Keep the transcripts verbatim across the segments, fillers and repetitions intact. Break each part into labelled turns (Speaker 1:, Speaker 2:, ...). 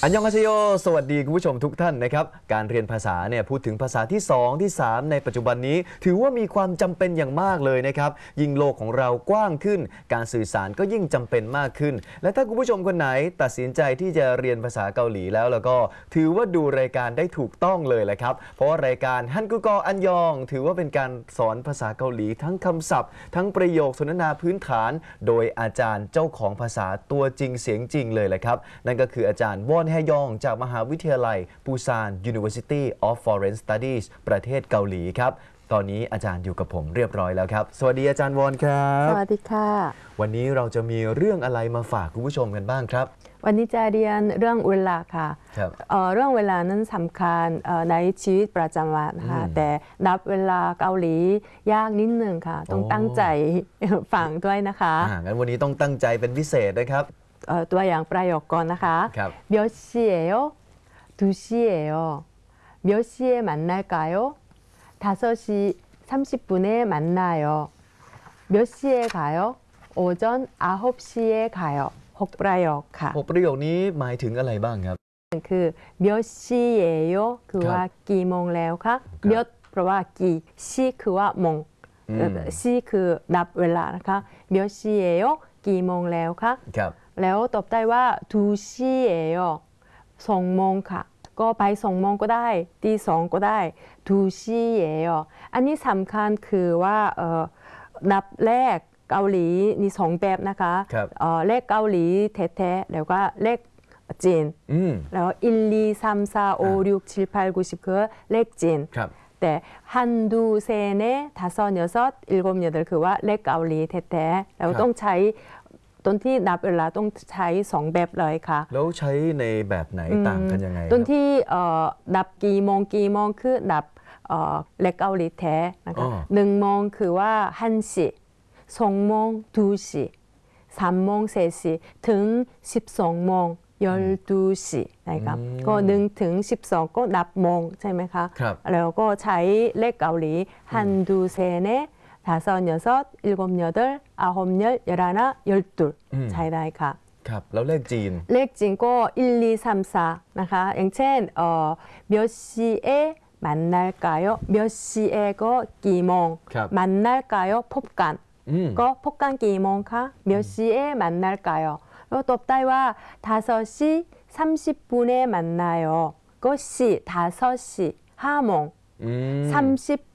Speaker 1: อันยองอาเซโยสวัสดีคุณผู้ชมทุกท่านนะครับการเรียนภาษาเนี่ยพูดถึงภาษาที่สองที่สามในปัจจุบันนี้ถือว่ามีความจำเป็นอย่างมากเลยนะครับยิ่งโลกของเรากว้างขึ้นการสื่อสารก็ยิ่งจำเป็นมากขึ้นและถ้าคุณผู้ชมคนไหนตัดสินใจที่จะเรียนภาษาเกาหลีแล้วแล้วก็ถือว่าดูรายการได้ถูกต้องเลยแหละครับเพราะว่ารายการฮันกุกออันยองถือว่าเป็นการสอนภาษาเกาหลีทั้งคำศัพท์ทั้งประโยคสนทนาพื้นฐานโดยอาจารย์เจ้าของภาษาตัวจริงเสียงจริงเลยแหละครับนั่นก็คืออาจารย์วอนแฮยองจากมหาวิทยาลัยปูซาน University of Foreign Studies ประเทศเกาหลีครับตอนนี้อาจารย์อยู่กับผมเรียบร้อยแล้วครับสวัสดีอาจารย์วอนครับ
Speaker 2: สวัสดีค่ะ
Speaker 1: วันนี้เราจะมีเรื่องอะไรมาฝากคุณผู้ชมกันบ้างครับ
Speaker 2: วันนี้จะเรียนเรื่องเวลาค่ะเ, เรื่องเวลานั้นสำคัญในชีวิตประจำวันค่ะแต่นับเวลาเกาหลียากนิดนึงค่ะต้องตั้งใจฟังด้วยนะคะ
Speaker 1: งั้นวันนี้ต้องตั้งใจเป็นพิเศษนะครับ
Speaker 2: ตัวอย่างประโยคก่อนนะคะ몇 시예요? 두 시예요. 몇 시에 만날까요? 다섯 시 삼십 분에 만나요. 몇 시에 가요? 오전 아홉 시에 가요. หกประโยคค่ะ
Speaker 1: หกประโยคนี้หมายถึงอะไรบ้างครับ
Speaker 2: คือ몇 시예요คือว่ากี่โมงแล้วคะ몇เพราะว่ากี่시คือว่าโมง시คือนับเวลานะคะ몇 시예요กี่โมงแล้วคะแล้วตอบได้ว่า두 시예요สองโมงค่ะก็ไปสองโมงก็ได้ตีสองก็ได้두 시예요อันนี้สำคัญคือว่านับเลขเกาหลีมีสองแบบนะคะเลขเกาหลีแท้ๆแล้วก็เลขจีนแล้ว일, 이, 삼, 사, 오, 육, 칠, 팔, 구, 십คือเลขจีนแต่ฮันดูเซเน다섯여섯일곱여덟คือว่าเลขเกาหลีแท้ๆแล้วต้องใช้ต้นที่นับเวลาต้องใช้สองแบบเลยค่ะ
Speaker 1: แล้วใช้ในแบบไหนต่างกันยังไง
Speaker 2: ต้นที่นับกี่โมงกี่โมงคือนับเลขเกาหลีแท้นะคะหนึ่งโมงคือว่าฮันสิสองโมงดูสิสามโมงเศษถึงสิบสองโมง열두 시นะครับก็หนึ่งถึงสิบสองก็นับโมงใช่ไหมคะแล้วก็ใช้เลขเกาหลีฮันดูเซเน다섯 여섯 일곱 여덟 아홉 열 열하나 열둘ใช้ได้ค่ะ
Speaker 1: ครับแล้วเลขจีน
Speaker 2: เลขจีนก็일, 이, 삼, 사นะคะอย่างเช่นเอ่อ몇 시에 만날까요 몇 시에ก็กี่โมง만날까요พบกันก็พบกันกี่โมงคะ몇 시에 만날까요แล้วตอบได้ว่า다섯 시 삼십 분에 만나요ก็สี่다섯 시ห้าโมง삼십 분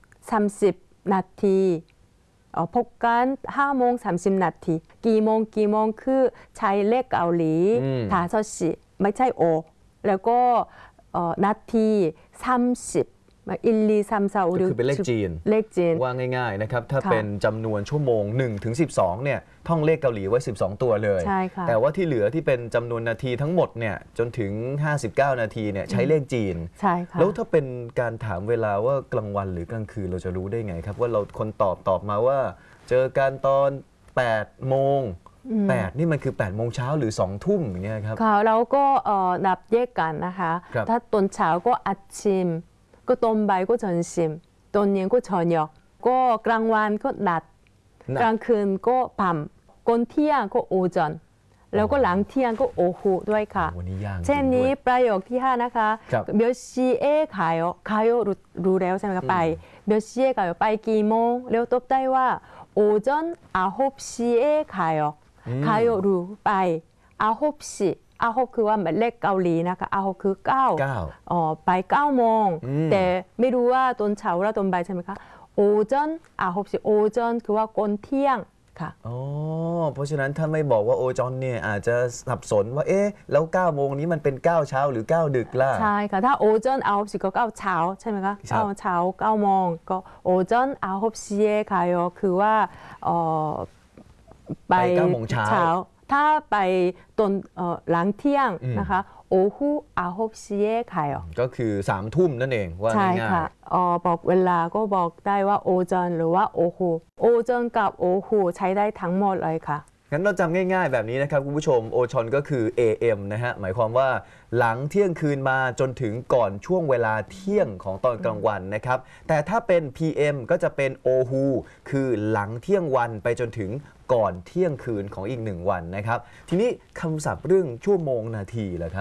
Speaker 2: 삼십นาทีพบกันห้าโมงสามสิบนาทีกี่โมงกี่โมงคือใช้เลขเกาหลี다섯 시ไม่ใช่โอแล้วก็นาทีสามสิบ일, 이, 삼, 사, 오,
Speaker 1: คือเป็นเลขจีน
Speaker 2: เลขจีน
Speaker 1: ว่าง่ายๆนะครับถ้าเป็นจำนวนชั่วโมงหนึ่งถึงสิบสองเนี่ยท่องเลขเกาหลีไว้สิบสองตัวเลยแต่ว่าที่เหลือที่เป็นจำนวนนาทีทั้งหมดเนี่ยจนถึงห้าสิบเก้านาทีเนี่ยใช้เลขจีน
Speaker 2: ใช่ค่ะ
Speaker 1: แล้วถ้าเป็นการถามเวลาว่ากลางวันหรือกลางคืนเราจะรู้ได้ไงครับว่าเราคนตอบตอบมาว่าเจอกันตอนแปดโมงแปดนี่มันคือแปดโมงเช้าหรือสองทุ่มอย่างเงี้ยครับ
Speaker 2: ค่ะเราก็นับแยกกันนะคะถ้าตอนเช้าก็อาชิมก็ตอนบ่ายก็จนชิมตอนเย็นก็ชอนยกก็กลางวันก็นัดกลางคืนก็밤ก่อนเที่ยงก็โอจอนแล้วก็หลังเที่ยงก็โอหูด้วยค่ะเช่นนี้ประโยคที่ห้านะคะ몇 시에 가요 가요รู้แล้วใช่ไหมคะไป몇 시에 가요ไปกี่โมงแล้วตอบได้ว่าโอจอน아홉 시에 가요 가요รู้ไป아홉 시อาหกคือว่าเลขเกาหลีนะคะอาหกคือเก้าอ๋อไปเก้าโมงแต่ไม่รู้ว่าตอนเช้าหรือตอนบ่ายใช่ไหมคะโอจอนอาหกสิโอจอนคือว่าก่อนเที่ยงค่ะ
Speaker 1: อ๋อเพราะฉะนั้นถ้าไม่บอกว่าโอจอนเนี่ยอาจจะสับสนว่าเอ๊ะแล้วเก้าโมงนี้มันเป็นเก้าเช้าหรือเก้าดึกล่ะ
Speaker 2: ใช่ค่ะถ้าโอจอนอาหกสิก็เก้าเช้าใช่ไหมคะเก้าเช้าเก้าโมงก็โอจอนอาหกสิเอคายคือว่าเอ่อ
Speaker 1: ไปเก้าโมงเช้า
Speaker 2: ถ้าไปตอนหลังเที่ยงนะคะโอหูอาหกสิเอคาย
Speaker 1: ก็คือสามทุ่มนั่นเองว่าง่ายๆใช่ค่ะ
Speaker 2: บอกเวลาก็บอกได้ว่าโอจอนหรือว่าโอหูโอจอนกับโอหูใช้ได้ทั้งหมดเลยค่ะ
Speaker 1: งั้นเราจำง่ายๆแบบนี้นะครับคุณผู้ชมโอชอนก็คือ เอ เอ็ม นะฮะหมายความว่าหลังเที่ยงคืนมาจนถึงก่อนช่วงเวลาเที่ยงของตอนกลางวันนะครับแต่ถ้าเป็น พี เอ็ม ก็จะเป็น โอ ฮู คือหลังเที่ยงวันไปจนถึงก่อนเที่ยงคืนของอีกหนึ่งวันนะครับทีนี้คำศัพท์เรื่องชั่วโมงนาทีล่ะครับ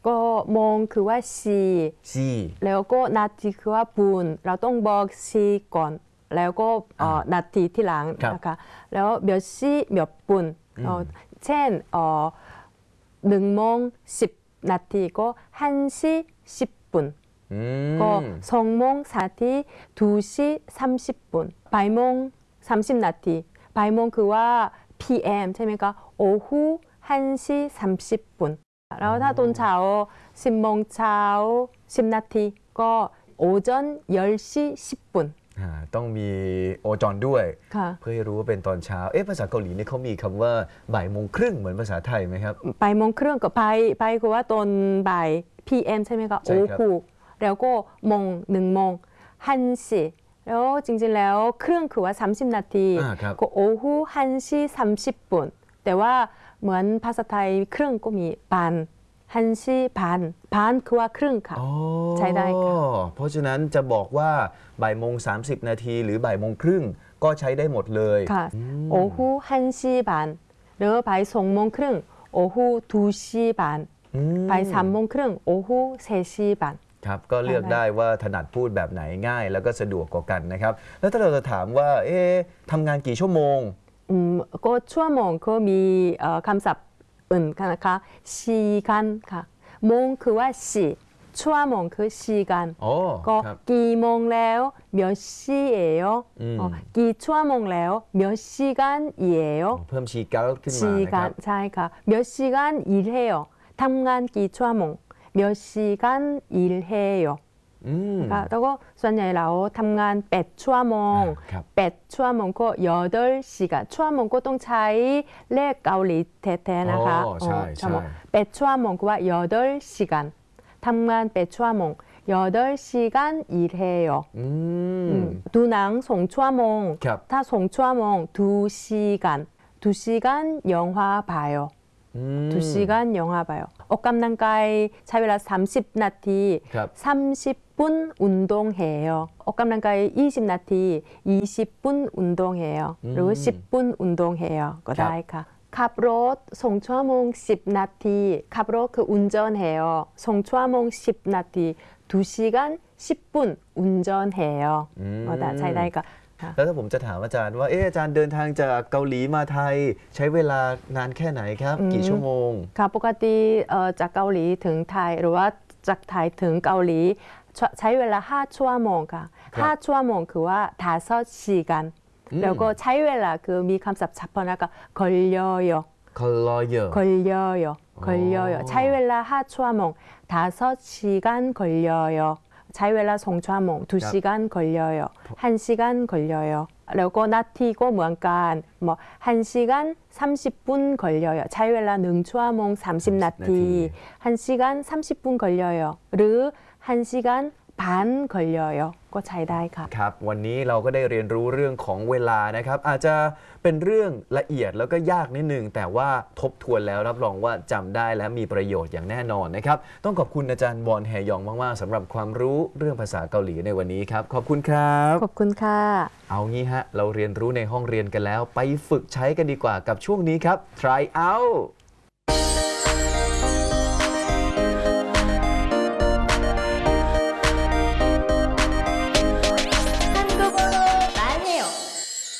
Speaker 2: ก็โมงคือว่าชี
Speaker 1: ซี
Speaker 2: แล้วก็นาทีคือว่าปุนเราต้องบอกชีก่อนแล้วก็เอ่อนาทีที่หลัง
Speaker 1: ครับ
Speaker 2: นะคะแล้วเดี๋ยวชีเดี๋ยวปุนเอ่อเช่นเอ่อหนึ่งโมงสิบนาทีก็ฮันชีสิบปุน
Speaker 1: อืม
Speaker 2: ก็สองโมงสามนาทีดูชีสามสิบปุนบ่ายโมงสามสิบนาทีบ่ายโมงคือว่า พี เอ็ม ใช่ไหมคะโอ้โหฮันชีสามสิบปุนแล้วถ้าตอนเช้าสิบโมงเช้าสิบนาทีก็โอจอนเ열 시สิบปุน
Speaker 1: อ่าต้องมีโอจอนด้วย
Speaker 2: ค่ะ
Speaker 1: เพื่อให้รู้ว่าเป็นตอนเช้า เอ๊ะภาษาเกาหลีเนี่ยเขามีคำว่าบ่ายโมงครึ่งเหมือนภาษาไทยไหมครับ
Speaker 2: บ่ายโมงครึ่งก็ไปไปคือว่าตอนบ่าย พี เอ็ม ใช่ไหมคะ
Speaker 1: ใช่
Speaker 2: โอ้
Speaker 1: ครับ
Speaker 2: โหแล้วก็โมงหนึ่งโมงฮันชีแล้วจริงๆแล้วครึ่งคือว่าสามสิบนาที
Speaker 1: อ่าครับ
Speaker 2: ก็โอ้โหฮันชีสามสิบปุนแต่ว่าเหมือนภาษาไทยครึ่งก็มีปานฮันชีปานปานคือว่าครึ่งค่ะ
Speaker 1: อ๋อ
Speaker 2: ใช้ได้ค่ะ
Speaker 1: เพราะฉะนั้นจะบอกว่าบ่ายโมงสามสิบนาทีหรือบ่ายโมงครึ่งก็ใช้ได้หมดเลย
Speaker 2: ค่ะโอ้โหฮันชีปานหรือบ่ายสองโมงครึ่งโอ้โหดูชีปาน
Speaker 1: อืม
Speaker 2: บ่ายสามโมงครึ่งโอ้โหเซชีปาน
Speaker 1: ครับก็เลือกได้ว่าถนัดพูดแบบไหนง่าย แล้วก็สะดวกกว่ากันนะครับ แล้วถ้าเราจะถามว่า เอ๊ะทำงานกี่ชั่วโมง
Speaker 2: อืมก็ชั่วโมงก็มีเอ่อคำศัพท์อื่นค่ะนะคะชีกันค่ะโมงคือว่าชีชั่วโมงคือชีกัน
Speaker 1: อ๋อ
Speaker 2: ก็
Speaker 1: ครับ
Speaker 2: กี่โมงแล้ว몇 시예요
Speaker 1: อืม
Speaker 2: 어, กี่ชั่วโมงแล้ว몇 시간이에요
Speaker 1: เพิ่มชีกัลขึ้นมา
Speaker 2: ชี
Speaker 1: นะค
Speaker 2: กั
Speaker 1: รั
Speaker 2: น
Speaker 1: บ
Speaker 2: ใช่ค่ะ몇 시간 일해요ทำงานกี่ชั่วโมง몇 시간 일해요
Speaker 1: อืม
Speaker 2: ค่ะแล้วก็ส่วนใหญ่เราทำงานแปดชั่วโมง
Speaker 1: อ่าครับ
Speaker 2: แปดชั่วโมงก็여덟 시간ชั่วโมงก็ต้องใช้เลขเกาหลีแท้ๆนะคะ
Speaker 1: อ๋อใช่
Speaker 2: เออชั่วโมง
Speaker 1: ใช่
Speaker 2: แปดชั่วโมงก็ว่า여덟 시간ทำงานแปดชั่วโมง여덟 시간 일해요
Speaker 1: อืม
Speaker 2: ดูหนังสองชั่วโมง
Speaker 1: ครับ
Speaker 2: ถ้าสองชั่วโมง두 시간 두 시간 영화 봐요
Speaker 1: อืม
Speaker 2: 두 시간 영화 봐요 ออกกำลังกายใช้เวลาสามสิบนาที
Speaker 1: ครับ
Speaker 2: สามสิบ분운동해요ออกกำลังกายยี่สิบนาที이십 분 운동해요 หรือ สิบ분 운동해요 ก็ได้ค่ะขับรถสองชั่วโมงสิบนาทีขับรถคือ운전해요สองชั่วโมงสิบนาที두 시간 십 분 운전해요
Speaker 1: อืม
Speaker 2: ก็ได้ใช้ได้ค่ะค่ะ
Speaker 1: แล้วถ้าผมจะถามอาจารย์ว่า เอ๊ะอาจารย์เดินทางจากเกาหลีมาไทย ใช้เวลานานแค่ไหนครับ กี่ชั่วโมง
Speaker 2: ค่ะปกติเอ่อจากเกาหลีถึงไทยหรือว่าจากไทยถึงเกาหลีใช้ใช้เวลาห้าชั่วโมงค่ะ
Speaker 1: ครับ
Speaker 2: ห้าชั่วโมงคือว่า다섯 시간 แล้วก็ใช้เวลาคือมีคำศัพท์เฉพาะนะคะ걸려요
Speaker 1: คอลลอยเยอร์
Speaker 2: 걸려요 걸려요 ใช้เวลาห้าชั่วโมง다섯 시간 걸려요 ใช้เวลาสองชั่วโมง두 시간 걸려요 한 시간 걸려요 แล้วก็นาทีก็เหมือนกัน뭐한 시간 삼십 분 걸려요 ใช้เวลาหนึ่งชั่วโมงสามสิบนาที한 시간 삼십 분 걸려요 หรือ한 시간 반 걸려요 ก็ใช้ได้ค่ะ
Speaker 1: ครับ วันนี้เราก็ได้เรียนรู้เรื่องของเวลานะครับ อาจจะเป็นเรื่องละเอียดแล้วก็ยากนิดนึง แต่ว่าทบทวนแล้วรับรองว่าจำได้และมีประโยชน์อย่างแน่นอนนะครับ ต้องขอบคุณอาจารย์บอลแฮยองมากๆสำหรับความรู้เรื่องภาษาเกาหลีในวันนี้ครับ ขอบคุณครับ
Speaker 2: ขอบคุณค่ะ
Speaker 1: เอางี้ฮะ เราเรียนรู้ในห้องเรียนกันแล้ว ไปฝึกใช้กันดีกว่ากับช่วงนี้ครับ try out